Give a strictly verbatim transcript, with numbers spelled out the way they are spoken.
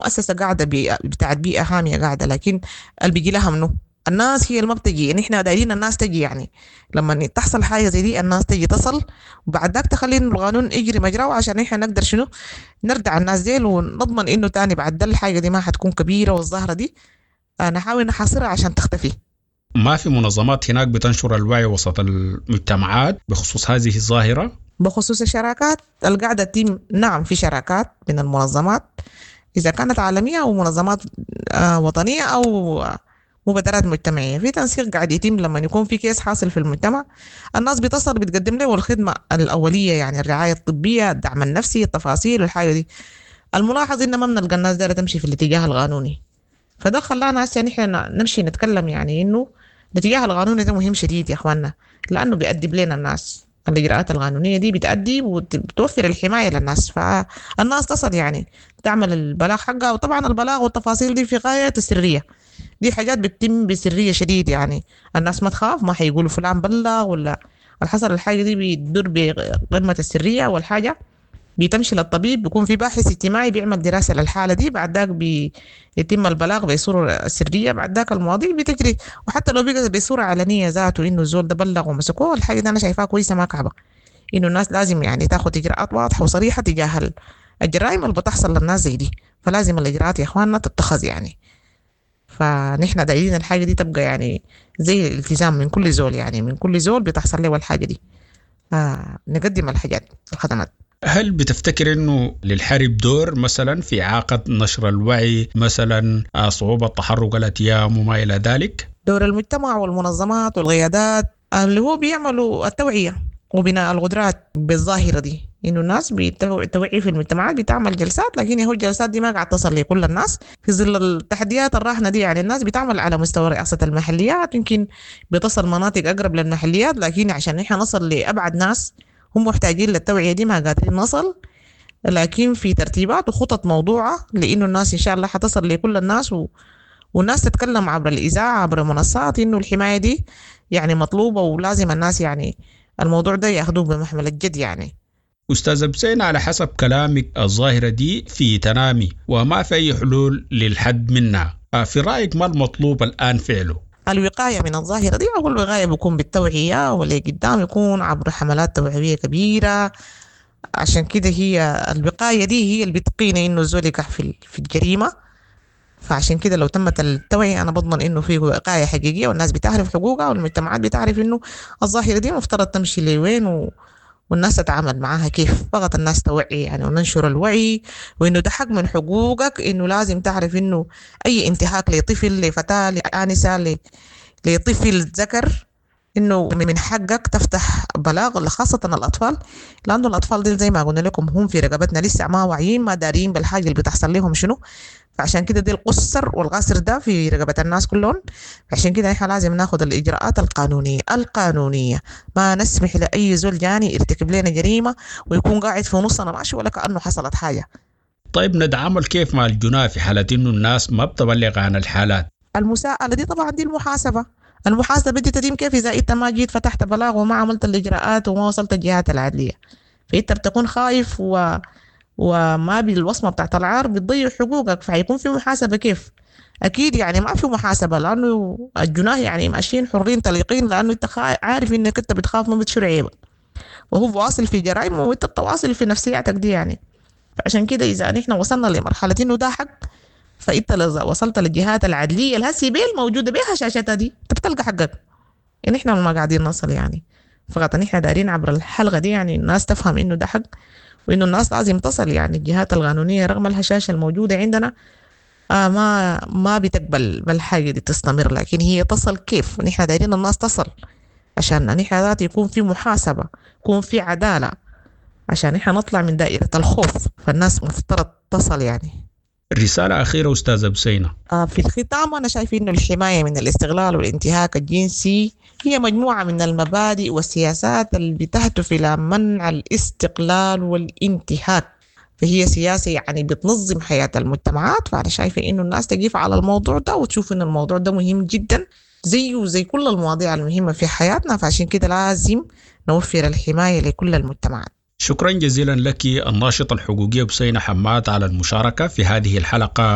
مؤسسة قاعدة بي... بتاعت بيئة هامية قاعدة، لكن اللي بيجي لها منه الناس، هي اللي ما بتجي. يعني احنا دايرين الناس تجي، يعني لما تحصل حاجة زي دي الناس تجي تصل، وبعد ذاك تخلي انه القانون يجري مجراه، عشان احنا نقدر شنو نردع الناس ديل، ونضمن انه تاني بعد ده الحاجة دي ما حتكون كبيرة، والظاهرة دي نحاول نحاصرها عشان تختفي. ما في منظمات هناك بتنشر الوعي وسط المجتمعات بخصوص هذه الظاهرة؟ بخصوص الشراكات القاعدة تيم، نعم في شراكات من المنظمات، إذا كانت عالمية أو منظمات آه، وطنية أو مبادرات مجتمعية، في تنسيق قاعد يتم لما يكون في كيس حاصل في المجتمع. الناس بتصل بتقدم له الخدمة الأولية، يعني الرعاية الطبية، الدعم النفسي، التفاصيل والحاجة دي. الملاحظ إن ما بنلقى الناس دايرة تمشي في الاتجاه القانوني، فده خلانا هسه نحن نمشي نتكلم يعني إنه الاتجاه القانوني ده مهم شديد يا إخواننا، لأنه بيأدي لنا الناس. الإجراءات القانونية دي بتأدي وبتوفر الحماية للناس، فالناس تصل يعني تعمل البلاغ حقها. وطبعا البلاغ والتفاصيل دي في غاية السرية، دي حاجات بتتم بسرية شديد، يعني الناس ما تخاف، ما حيقولوا فلان بلغ ولا الحصل. الحاجة دي بيدور بقمة السرية، والحاجة بيتمشي للطبيب، بيكون في باحث اجتماعي بيعمل دراسة للحالة دي، بعد ذاك بيتم البلاغ بصورة سرية، بعد ذاك المواضيع بتجري. وحتى لو بقى بصورة علنية ذاته إنه الزول ده بلغ ومسكوه، الحاجة دي أنا شايفاها كويسة ما كعبة، إنه الناس لازم يعني تاخد إجراءات واضحة وصريحة تجاه الجرائم اللي بتحصل للناس زي دي. فلازم الإجراءات يا إخواننا تتخذ يعني. فنحن دايرين الحاجة دي تبقى يعني زي الالتزام من كل زول، يعني من كل زول بتحصل له الحاجة دي نقدم الحاجات الخدمات. هل بتفتكر أنه للحرب دور مثلا في إعاقة نشر الوعي، مثلا صعوبة تحرك الأتيام وما إلى ذلك؟ دور المجتمع والمنظمات والقيادات اللي هو بيعملوا التوعية وبناء القدرات بالظاهرة دي، إنه الناس بتوعي في المجتمعات، بتعمل جلسات، لكن هو الجلسات دي ما قاعد تصل لكل الناس في ظل التحديات الراهنة دي. يعني الناس بتعمل على مستوى رئاسة المحليات، يمكن بتصل مناطق أقرب للمحليات، لكن عشان نحن نصل لأبعد ناس هم محتاجين للتوعية دي ما قادرين نصل. لكن في ترتيبات وخطط موضوعة لإنه الناس إن شاء الله حتصل لكل الناس، و... والناس تتكلم عبر الإذاعة عبر منصات إنه الحماية دي يعني مطلوبة، ولازم الناس يعني الموضوع ده يأخذوه بمحمل الجد. يعني أستاذ بسين، على حسب كلامك الظاهرة دي في تنامي وما في أي حلول للحد منها، في رأيك ما المطلوب الآن فعله؟ الوقاية من الظاهرة دي، أول الوقاية بيكون بالتوعية، واللي قدام يكون عبر حملات توعوية كبيرة. عشان كده هي الوقاية دي هي اللي بتقينا إنه الزول يقع في في الجريمة. فعشان كده لو تمت التوعية أنا بضمن إنه في وقاية حقيقية، والناس بتعرف حقوقها، والمجتمعات بتعرف إنه الظاهرة دي مفترض تمشي لوين، و... والناس تتعامل معاها كيف. فقط الناس توعي يعني وننشر الوعي، وإنه ده حق من حقوقك، إنه لازم تعرف إنه أي انتهاك لطفل، لفتاة، لآنسة، ل... لطفل ذكر، إنه من حقك تفتح بلاغ، خاصة الأطفال، لأنه الأطفال دي زي ما قلنا لكم هم في رقبتنا، لسه ما واعيين، ما دارين بالحاجة اللي بتحصل لهم شنو. فعشان كده دي القصر والغاسر ده في رقبة الناس كلهم. عشان كده احنا لازم ناخد الإجراءات القانونية القانونية، ما نسمح لأي زول جاني يرتكب لنا جريمة ويكون قاعد في نصنا ماشي ولا كأنه حصلت حاجة. طيب نتعامل كيف مع الجناة في حالة إنه الناس ما بتبلغ عن الحالات؟ المساءلة دي طبعا دي المحاسبة. المحاسبة دي تتم كيف؟ إذا أنت ما جيت فتحت بلاغ وما عملت الإجراءات وما وصلت الجهات العدلية، فأنت بتكون خايف و... وما بالوصمة بتاعت العار بتضيع حقوقك، فهيكون في محاسبة كيف؟ أكيد يعني ما في محاسبة، لأنه الجناه يعني ماشيين حرين طليقين، لأنه أنت عارف إنك أنت بتخاف من بتشر عيبك، وهو واصل في جرائم وأنت بتواصل في نفسياتك دي يعني. فعشان كده إذا نحن وصلنا لمرحلة إنه ده حق، فانت لو وصلت للجهات العدليه الهسي بيل موجوده بها شاشتها دي، انت بتلقى حقك. يعني احنا ما قاعدين نصل يعني، فقط احنا دارين عبر الحلقه دي يعني الناس تفهم انه ده حق، وانه الناس لازم تصل. يعني الجهات القانونيه رغم الهشاشه الموجوده عندنا آه ما ما بتقبل بالحاجه دي تستمر، لكن هي تصل كيف؟ نحن دارين الناس تصل عشان نحن ذات يكون في محاسبه، يكون في عداله، عشان نحن نطلع من دائره الخوف. فالناس مفترض تصل يعني. رسالة أخيرة أستاذة بسينة. آه في الختام أنا شايف إنه الحماية من الاستغلال والانتهاك الجنسي هي مجموعة من المبادئ والسياسات اللي بتهدف إلى منع الاستقلال والانتهاك، فهي سياسة يعني بتنظم حياة المجتمعات. فأنا شايفة إنه الناس تقف على الموضوع ده وتشوف إن الموضوع ده مهم جدا زيه زي كل المواضيع المهمة في حياتنا، فعشان كده لازم نوفر الحماية لكل المجتمعات. شكرا جزيلا لك الناشطة الحقوقية بسينة حماد على المشاركة في هذه الحلقة